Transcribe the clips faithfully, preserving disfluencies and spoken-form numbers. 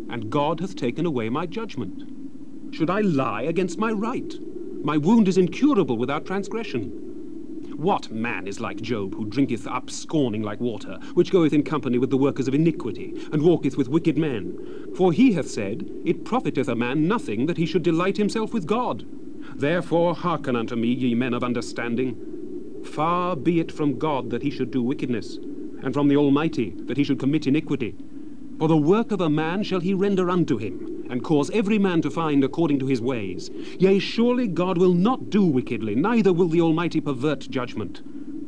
and God hath taken away my judgment. Should I lie against my right? My wound is incurable without transgression. What man is like Job, who drinketh up scorning like water, which goeth in company with the workers of iniquity, and walketh with wicked men? For he hath said, It profiteth a man nothing that he should delight himself with God. Therefore hearken unto me, ye men of understanding. Far be it from God that he should do wickedness, and from the Almighty that he should commit iniquity. For the work of a man shall he render unto him, and cause every man to find according to his ways. Yea, surely God will not do wickedly, neither will the Almighty pervert judgment.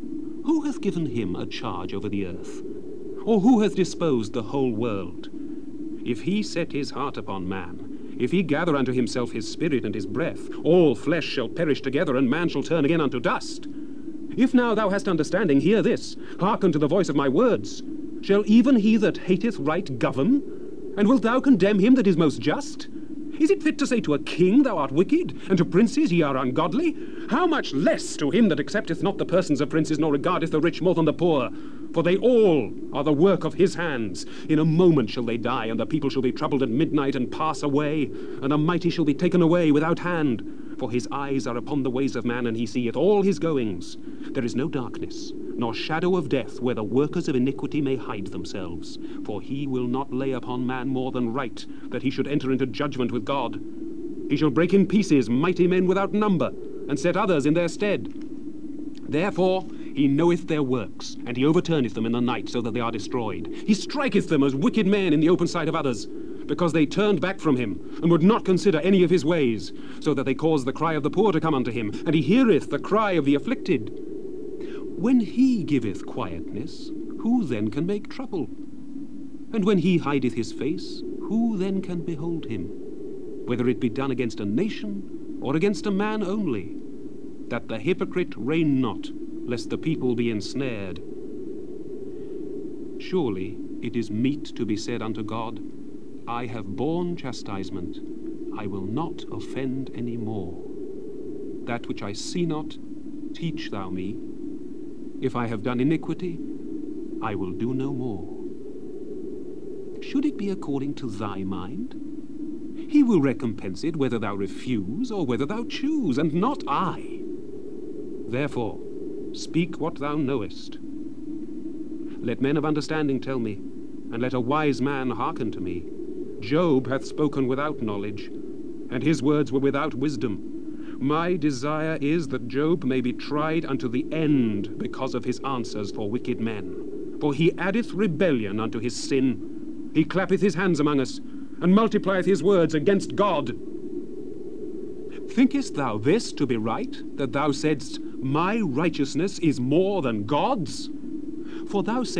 Who hath given him a charge over the earth? Or who hath disposed the whole world? If he set his heart upon man, if he gather unto himself his spirit and his breath, all flesh shall perish together, and man shall turn again unto dust. If now thou hast understanding, hear this, hearken to the voice of my words. Shall even he that hateth right govern? And wilt thou condemn him that is most just? Is it fit to say to a king, Thou art wicked, and to princes, Ye are ungodly? How much less to him that accepteth not the persons of princes, nor regardeth the rich more than the poor? For they all are the work of his hands. In a moment shall they die, and the people shall be troubled at midnight, and pass away, and the mighty shall be taken away without hand. For his eyes are upon the ways of man, and he seeth all his goings. There is no darkness, nor shadow of death, where the workers of iniquity may hide themselves. For he will not lay upon man more than right, that he should enter into judgment with God. He shall break in pieces mighty men without number, and set others in their stead. Therefore he knoweth their works, and he overturneth them in the night, so that they are destroyed. He striketh them as wicked men in the open sight of others, because they turned back from him, and would not consider any of his ways, so that they caused the cry of the poor to come unto him, and he heareth the cry of the afflicted. When he giveth quietness, who then can make trouble? And when he hideth his face, who then can behold him? Whether it be done against a nation, or against a man only, that the hypocrite reign not, lest the people be ensnared. Surely it is meet to be said unto God, I have borne chastisement, I will not offend any more. That which I see not, teach thou me. If I have done iniquity, I will do no more. Should it be according to thy mind? He will recompense it whether thou refuse or whether thou choose, and not I. Therefore, speak what thou knowest. Let men of understanding tell me, and let a wise man hearken to me. Job hath spoken without knowledge, and his words were without wisdom. My desire is that Job may be tried unto the end because of his answers for wicked men. For he addeth rebellion unto his sin. He clappeth his hands among us, and multiplieth his words against God. Thinkest thou this to be right, that thou saidst, My righteousness is more than God's? For thou saidst,